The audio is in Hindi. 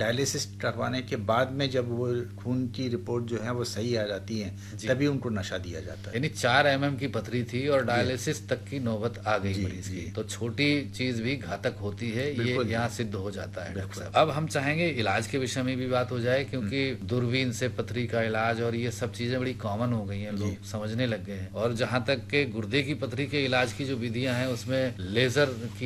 डायलिसिस करवाने के बाद में जब वो खून की रिपोर्ट जो है वो सही आ जाती है, तभी उनको नशा दिया जाता है। यानी 4 mm की पथरी थी और डायलिसिस तक की नौबत आ गई मरीज की। तो छोटी चीज भी घातक होती है, ये यहाँ सिद्ध हो जाता है डॉक्टर साहब। अब हम चाहेंगे इलाज के विषय में भी बात हो जाए, क्योंकि दूरबीन से पथरी का इलाज और ये सब चीजें बड़ी कॉमन हो गई हैं, लोग समझने लग गए हैं। और जहाँ तक के गुर्दे की पथरी के इलाज की जो विधियां हैं उसमें लेजर की